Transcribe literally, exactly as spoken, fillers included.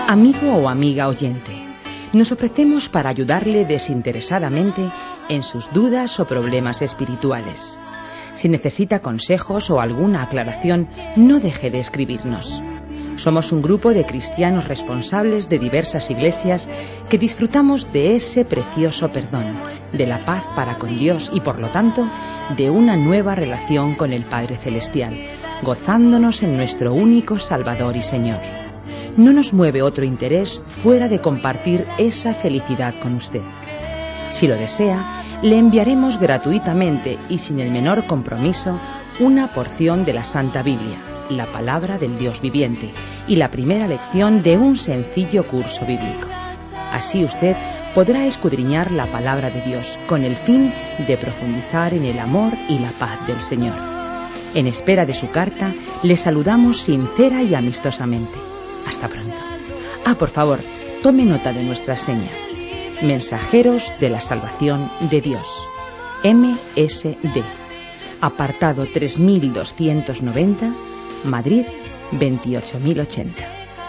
Amigo o amiga oyente, nos ofrecemos para ayudarle desinteresadamente en sus dudas o problemas espirituales. Si necesita consejos o alguna aclaración, no deje de escribirnos. Somos un grupo de cristianos responsables de diversas iglesias que disfrutamos de ese precioso perdón, de la paz para con Dios y, por lo tanto, de una nueva relación con el Padre Celestial, gozándonos en nuestro único Salvador y Señor. No nos mueve otro interés fuera de compartir esa felicidad con usted. Si lo desea, le enviaremos gratuitamente y sin el menor compromiso una porción de la Santa Biblia, la palabra del Dios viviente, y la primera lección de un sencillo curso bíblico. Así usted podrá escudriñar la palabra de Dios con el fin de profundizar en el amor y la paz del Señor. En espera de su carta, le saludamos sincera y amistosamente. Hasta pronto. Ah, por favor, tome nota de nuestras señas. Mensajeros de la Salvación de Dios. M S D. Apartado tres mil doscientos noventa, Madrid veintiocho mil ochenta.